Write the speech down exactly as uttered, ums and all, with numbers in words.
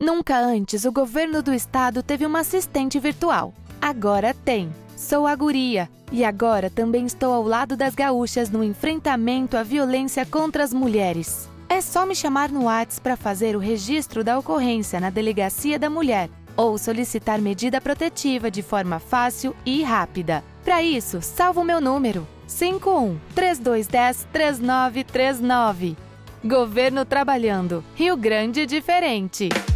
Nunca antes o governo do estado teve uma assistente virtual. Agora tem. Sou a guria e agora também estou ao lado das gaúchas no enfrentamento à violência contra as mulheres. É só me chamar no WhatsApp para fazer o registro da ocorrência na Delegacia da Mulher ou solicitar medida protetiva de forma fácil e rápida. Para isso, salva o meu número cinco um, três dois um zero, três nove três nove. Governo trabalhando. Rio Grande diferente.